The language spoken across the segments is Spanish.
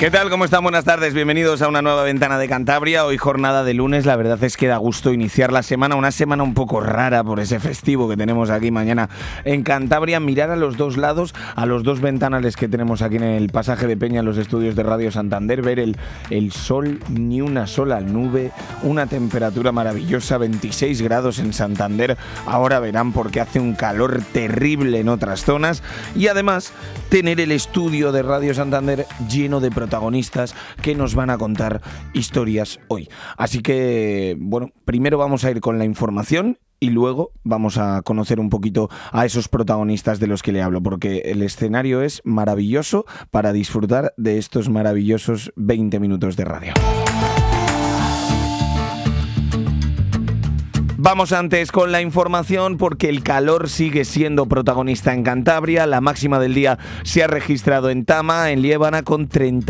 ¿Qué tal? ¿Cómo están? Buenas tardes. Bienvenidos a una nueva Ventana de Cantabria. Hoy jornada de lunes. La verdad es que da gusto iniciar la semana. Una semana un poco rara por ese festivo que tenemos aquí mañana en Cantabria. Mirar a los dos lados, a los dos ventanales que tenemos aquí en el pasaje de Peña, en los estudios de Radio Santander. Ver el sol, ni una sola nube. Una temperatura maravillosa, 26 grados en Santander. Ahora verán porque hace un calor terrible en otras zonas. Y además tener el estudio de Radio Santander lleno de protagonistas que nos van a contar historias hoy. Así que, bueno, primero vamos a ir con la información y luego vamos a conocer un poquito a esos protagonistas de los que le hablo, porque el escenario es maravilloso para disfrutar de estos maravillosos 20 minutos de radio. Vamos antes con la información porque el calor sigue siendo protagonista en Cantabria. La máxima del día se ha registrado en Tama, en Liébana, con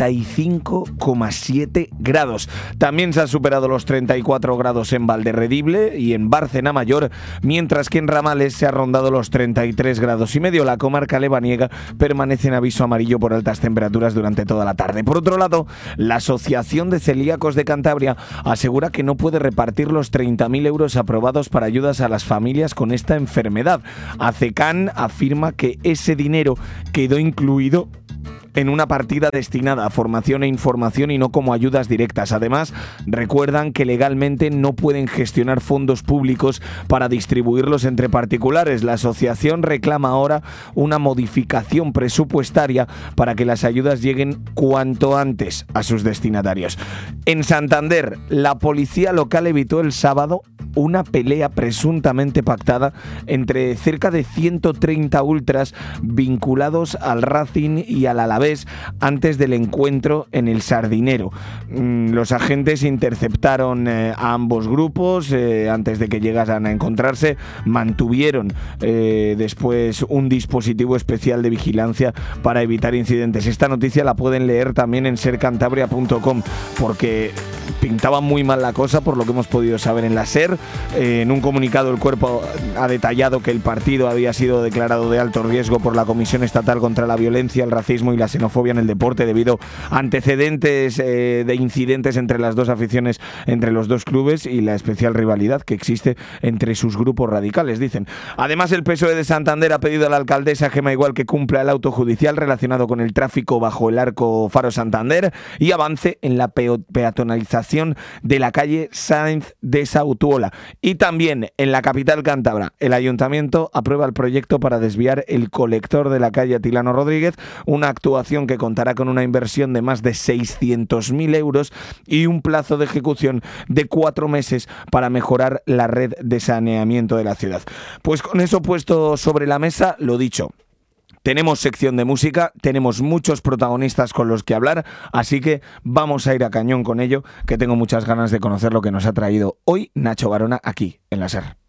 35,7 grados. También se han superado los 34 grados en Valderredible y en Bárcena Mayor, mientras que en Ramales se ha rondado los 33 grados y medio. La comarca lebaniega permanece en aviso amarillo por altas temperaturas durante toda la tarde. Por otro lado, la Asociación de Celíacos de Cantabria asegura que no puede repartir los 30.000 euros aprobados para ayudas a las familias con esta enfermedad. ACECAN afirma que ese dinero quedó incluido en una partida destinada a formación e información y no como ayudas directas. Además, recuerdan que legalmente no pueden gestionar fondos públicos para distribuirlos entre particulares. La asociación reclama ahora una modificación presupuestaria para que las ayudas lleguen cuanto antes a sus destinatarios. En Santander, la policía local evitó el sábado una pelea presuntamente pactada entre cerca de 130 ultras vinculados al Racing y al Alavés antes del encuentro en el Sardinero. Los agentes interceptaron a ambos grupos antes de que llegaran a encontrarse. Mantuvieron después un dispositivo especial de vigilancia para evitar incidentes. Esta noticia la pueden leer también en sercantabria.com porque pintaba muy mal la cosa, por lo que hemos podido saber en la SER. En un comunicado el cuerpo ha detallado que el partido había sido declarado de alto riesgo por la Comisión Estatal contra la Violencia, el Racismo y la Xenofobia en el Deporte debido a antecedentes de incidentes entre las dos aficiones, entre los dos clubes y la especial rivalidad que existe entre sus grupos radicales, dicen. Además, el PSOE de Santander ha pedido a la alcaldesa Gema Igual que cumpla el auto judicial relacionado con el tráfico bajo el arco Faro Santander y avance en la peatonalización de la calle Sáenz de Sautuola. Y también en la capital cántabra, el ayuntamiento aprueba el proyecto para desviar el colector de la calle Atilano Rodríguez, una actuación que contará con una inversión de más de 600.000 euros y un plazo de ejecución de 4 meses para mejorar la red de saneamiento de la ciudad. Pues con eso puesto sobre la mesa, lo dicho. Tenemos sección de música, tenemos muchos protagonistas con los que hablar, así que vamos a ir a cañón con ello, que tengo muchas ganas de conocer lo que nos ha traído hoy Nacho Barona aquí en la SER.